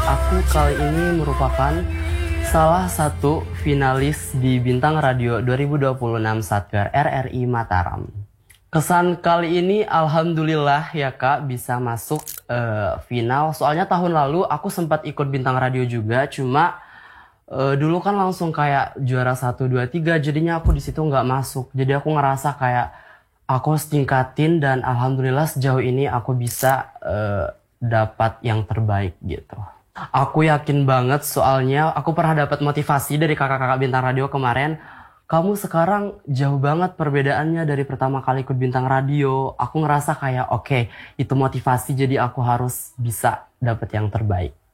Aku kali ini merupakan salah satu finalis di Bintang Radio 2026 Satker RRI Mataram. Kesan kali ini alhamdulillah ya Kak bisa masuk final. Soalnya tahun lalu aku sempat ikut Bintang Radio juga, cuma dulu kan langsung kayak juara 1, 2, 3, jadinya aku di situ nggak masuk. Jadi aku ngerasa kayak aku harus tingkatin dan alhamdulillah sejauh ini aku bisa dapat yang terbaik gitu. Aku yakin banget soalnya aku pernah dapat motivasi dari kakak-kakak Bintang Radio kemarin. Kamu sekarang jauh banget perbedaannya dari pertama kali ikut Bintang Radio. Aku ngerasa kayak oke, itu motivasi jadi aku harus bisa dapat yang terbaik.